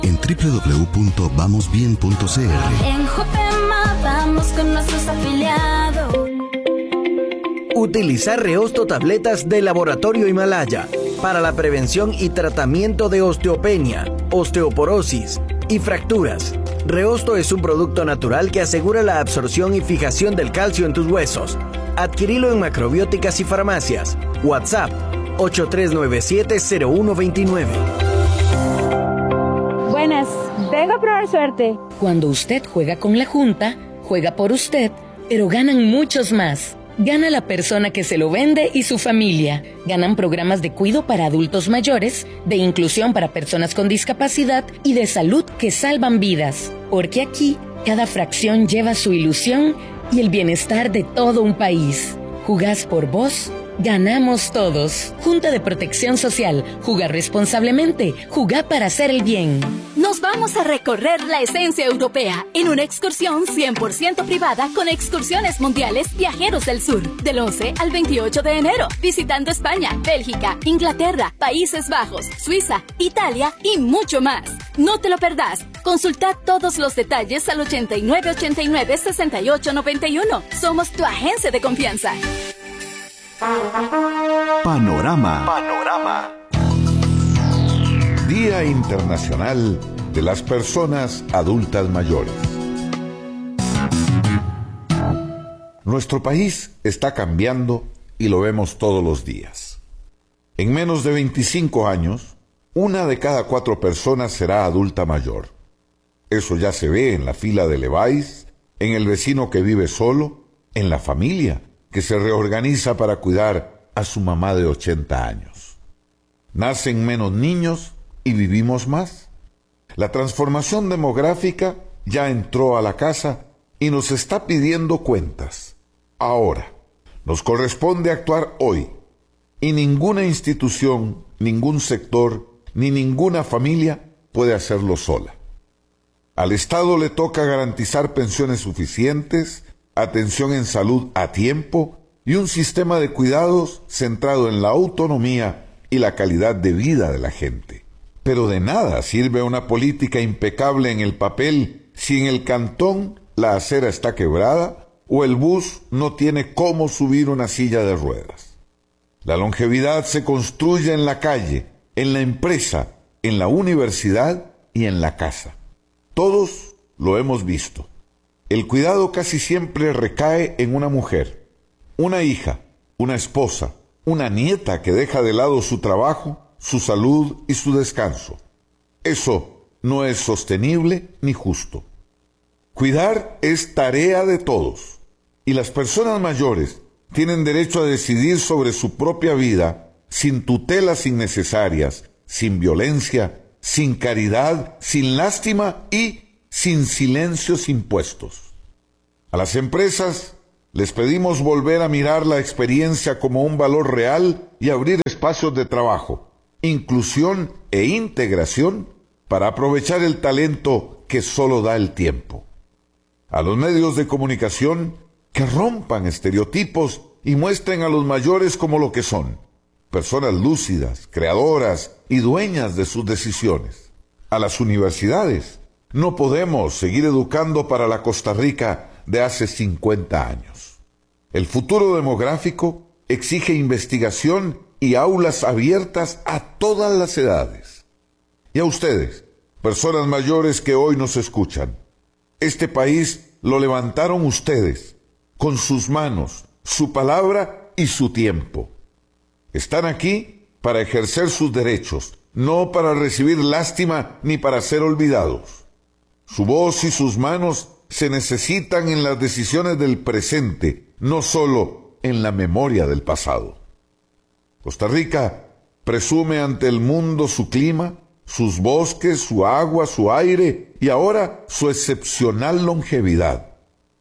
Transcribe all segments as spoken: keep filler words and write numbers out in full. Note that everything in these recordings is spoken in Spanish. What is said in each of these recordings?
en doble u doble u doble u punto vamos bien punto c r. En Jopema vamos con nuestros afiliados. Utilizar Reosto tabletas de Laboratorio Himalaya para la prevención y tratamiento de osteopenia, osteoporosis y fracturas. Reosto es un producto natural que asegura la absorción y fijación del calcio en tus huesos. Adquirilo en macrobióticas y farmacias. WhatsApp ocho tres nueve siete cero uno dos nueve. Buenas, vengo a probar suerte. Cuando usted juega con la Junta, juega por usted, pero ganan muchos más. Gana la persona que se lo vende y su familia. Ganan programas de cuidado para adultos mayores, de inclusión para personas con discapacidad y de salud que salvan vidas. Porque aquí, cada fracción lleva su ilusión y el bienestar de todo un país. Jugás por vos, ganamos todos. Junta de Protección Social. Jugar responsablemente. Jugá para hacer el bien. Nos vamos a recorrer la esencia europea en una excursión cien por ciento privada con Excursiones Mundiales Viajeros del Sur, del once al veintiocho de enero, visitando España, Bélgica, Inglaterra, Países Bajos, Suiza, Italia y mucho más. No te lo perdás. Consulta todos los detalles al ochenta y nueve ochenta y nueve sesenta y ocho noventa y uno. Somos tu agencia de confianza. Panorama. Panorama. Día Internacional de las Personas Adultas Mayores. Nuestro país está cambiando y lo vemos todos los días. En menos de veinticinco años, una de cada cuatro personas será adulta mayor. Eso ya se ve en la fila de Levi's, en el vecino que vive solo, en la familia que se reorganiza para cuidar a su mamá de ochenta años. Nacen menos niños y vivimos más. La transformación demográfica ya entró a la casa y nos está pidiendo cuentas. Ahora, nos corresponde actuar hoy, y ninguna institución, ningún sector, ni ninguna familia puede hacerlo sola. Al Estado le toca garantizar pensiones suficientes, atención en salud a tiempo y un sistema de cuidados centrado en la autonomía y la calidad de vida de la gente. Pero de nada sirve una política impecable en el papel si en el cantón la acera está quebrada o el bus no tiene cómo subir una silla de ruedas. La longevidad se construye en la calle, en la empresa, en la universidad y en la casa. Todos lo hemos visto. El cuidado casi siempre recae en una mujer, una hija, una esposa, una nieta que deja de lado su trabajo, su salud y su descanso. Eso no es sostenible ni justo. Cuidar es tarea de todos, y las personas mayores tienen derecho a decidir sobre su propia vida sin tutelas innecesarias, sin violencia, sin caridad, sin lástima y sin silencios impuestos. A las empresas les pedimos volver a mirar la experiencia como un valor real y abrir espacios de trabajo, inclusión e integración para aprovechar el talento que solo da el tiempo. A los medios de comunicación que rompan estereotipos y muestren a los mayores como lo que son, personas lúcidas, creadoras y dueñas de sus decisiones. A las universidades, no podemos seguir educando para la Costa Rica de hace cincuenta años. El futuro demográfico exige investigación y aulas abiertas a todas las edades. Y a ustedes, personas mayores que hoy nos escuchan, este país lo levantaron ustedes, con sus manos, su palabra y su tiempo. Están aquí para ejercer sus derechos, no para recibir lástima ni para ser olvidados. Su voz y sus manos se necesitan en las decisiones del presente, no solo en la memoria del pasado. Costa Rica presume ante el mundo su clima, sus bosques, su agua, su aire y ahora su excepcional longevidad.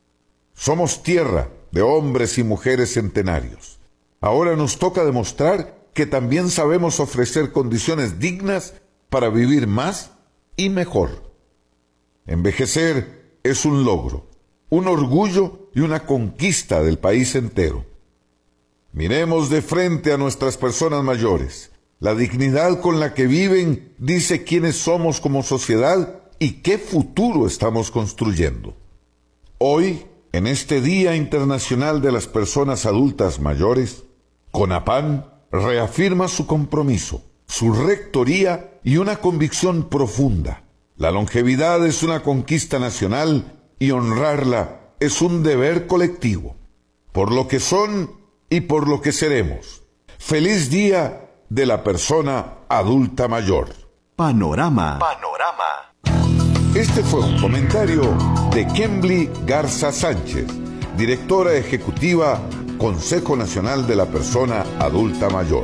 Somos tierra de hombres y mujeres centenarios. Ahora nos toca demostrar que también sabemos ofrecer condiciones dignas para vivir más y mejor. Envejecer es un logro, un orgullo y una conquista del país entero. Miremos de frente a nuestras personas mayores, La dignidad con la que viven dice quiénes somos como sociedad y qué futuro estamos construyendo. Hoy, en este Día Internacional de las Personas Adultas Mayores, CONAPAN reafirma su compromiso, su rectoría y una convicción profunda. La longevidad es una conquista nacional y honrarla es un deber colectivo, por lo que son y por lo que seremos. ¡Feliz Día de la Persona Adulta Mayor! Panorama. Panorama. Este fue un comentario de Kembly Garza Sánchez, directora ejecutiva, Consejo Nacional de la Persona Adulta Mayor.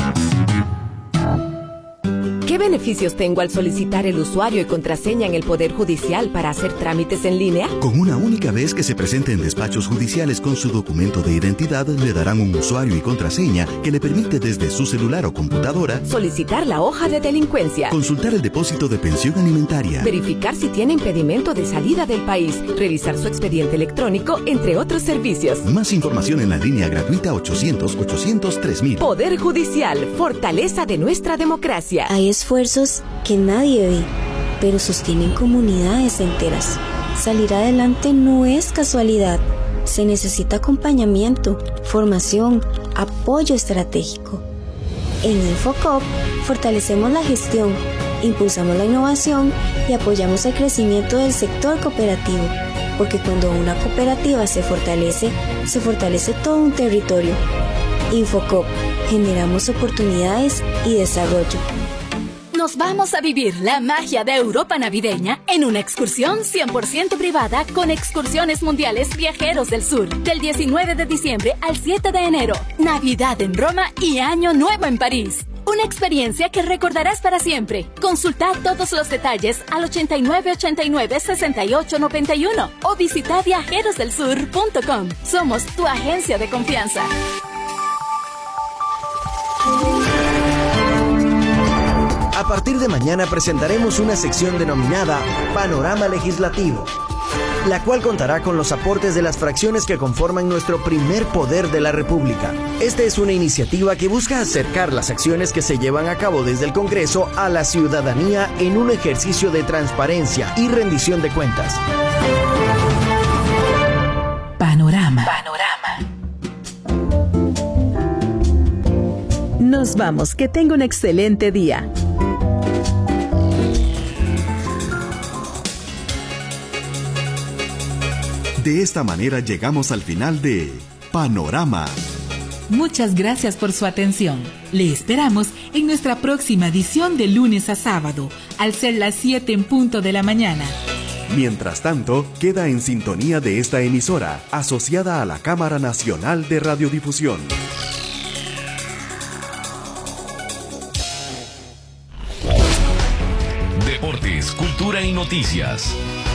¿Qué beneficios tengo al solicitar el usuario y contraseña en el Poder Judicial para hacer trámites en línea? Con una única vez que se presente en despachos judiciales con su documento de identidad, le darán un usuario y contraseña que le permite desde su celular o computadora solicitar la hoja de delincuencia, consultar el depósito de pensión alimentaria, verificar si tiene impedimento de salida del país, revisar su expediente electrónico, entre otros servicios. Más información en la línea gratuita ochocientos, ochocientos, tres mil. Poder Judicial, fortaleza de nuestra democracia. Hay esfuerzos que nadie ve, pero sostienen comunidades enteras. Salir adelante no es casualidad. Se necesita acompañamiento, formación, apoyo estratégico. En Infocop fortalecemos la gestión, impulsamos la innovación y apoyamos el crecimiento del sector cooperativo, porque cuando una cooperativa se fortalece, se fortalece todo un territorio. Infocop, generamos oportunidades y desarrollo. Nos vamos a vivir la magia de Europa navideña en una excursión cien por ciento privada con Excursiones Mundiales Viajeros del Sur, del diecinueve de diciembre al siete de enero. Navidad en Roma y Año Nuevo en París. Una experiencia que recordarás para siempre. Consulta todos los detalles al ochenta y nueve ochenta y nueve sesenta y ocho noventa y uno o visita viajeros del sur punto com. Somos tu agencia de confianza. A partir de mañana presentaremos una sección denominada Panorama Legislativo, la cual contará con los aportes de las fracciones que conforman nuestro primer poder de la República. Esta es una iniciativa que busca acercar las acciones que se llevan a cabo desde el Congreso a la ciudadanía en un ejercicio de transparencia y rendición de cuentas. Panorama. Panorama. Nos vamos, que tenga un excelente día. De esta manera llegamos al final de Panorama. Muchas gracias por su atención. Le esperamos en nuestra próxima edición de lunes a sábado, al ser las siete en punto de la mañana. Mientras tanto, queda en sintonía de esta emisora, asociada a la Cámara Nacional de Radiodifusión. Deportes, cultura y noticias.